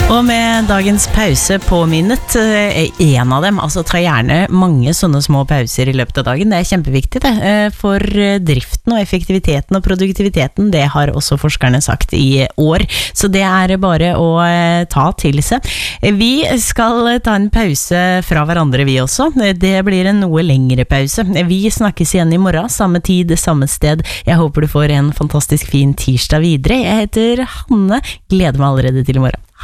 Og med dagens pause påminnet en av dem, altså ta gjerne mange sånne små pauser i løpet av dagen. Det kjempeviktig det, for driften og effektiviteten og produktiviteten, det har også forskerne sagt i år. Så det bare å ta til seg. Vi skal ta en pause fra hverandre vi også. Det blir en noe lengre pause. Vi snakkes igjen i morgen, samme tid, samme sted. Jeg håper du får en fantastisk fin tirsdag videre. Jeg heter Hanne, gleder meg allerede til i morgen.